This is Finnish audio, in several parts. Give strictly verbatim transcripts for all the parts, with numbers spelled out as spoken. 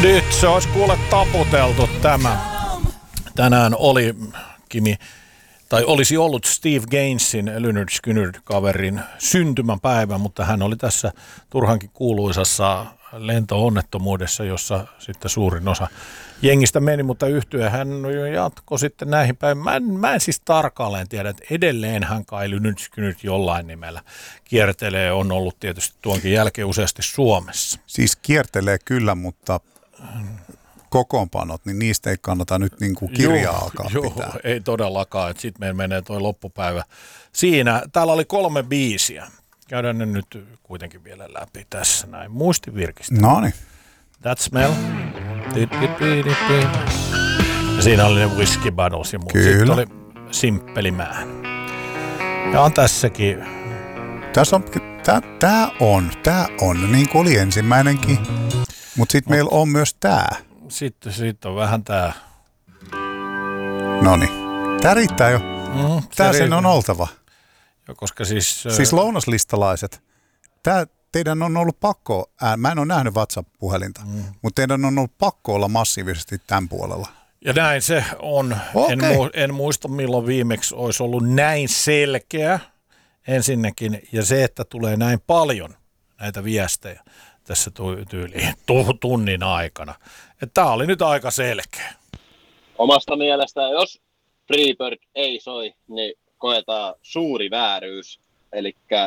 Nyt se olisi kuule taputeltu tämä. Tänään oli Kimi, tai olisi ollut Steve Gainesin, Lynyrd Skynyrd-kaverin syntymäpäivä, mutta hän oli tässä turhankin kuuluisassa lento-onnettomuudessa, jossa sitten suurin osa jengistä meni, mutta yhtye hän jatkoi sitten näihin päin. Mä en, mä en siis tarkalleen tiedä, että edelleen hän kai Lynyrd Skynyrd jollain nimellä kiertelee, on ollut tietysti tuonkin jälkeen useasti Suomessa. Siis kiertelee kyllä, mutta kokoonpanot, niin niistä ei kannata nyt niin kuin kirjaa joo, alkaa joo, pitää. Ei todellakaan, että sitten meillä menee toi loppupäivä siinä. Täällä oli kolme biisiä. Käydään ne nyt kuitenkin vielä läpi tässä näin. Muistivirkistä. Noniin. That Smell. Ja siinä oli ne Whiskey Battles ja muut. Kyllä. Sitten oli Simppeli Man. Ja on tässäkin. Tässä on, tää, tää on, tää on, niin kuin oli ensimmäinenkin. Mutta sitten meillä on myös tää. Sitten, sitten on vähän tää. Noniin. Tää riittää jo. Mm, tää sen on oltava. Jo, koska siis... Siis lounaslistalaiset. Tää teidän on ollut pakko, ää, mä en ole nähnyt WhatsApp-puhelinta, mm. mutta teidän on ollut pakko olla massiivisesti tämän puolella. Ja näin se on. Okay. En, mu- en muista milloin viimeksi olisi ollut näin selkeä ensinnäkin. Ja se, että tulee näin paljon näitä viestejä tässä tyyliin tunnin aikana. Tämä oli nyt aika selkeä. Omasta mielestä, jos Freebird ei soi, niin koetaan suuri vääryys. Elikkä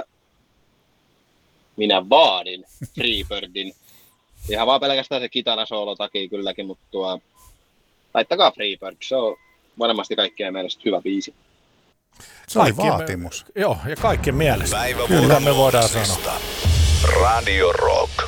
minä vaadin Freebirdin. Ihan vaan pelkästään se kitarasoolo takia kylläkin, mutta tuo, laittakaa Freebird. Se on varmasti kaikkien mielestä hyvä biisi. Se oli vaatimus. Me, joo, ja kaikkien mielestä. Kyllä me voidaan sanoa. Radio Rock.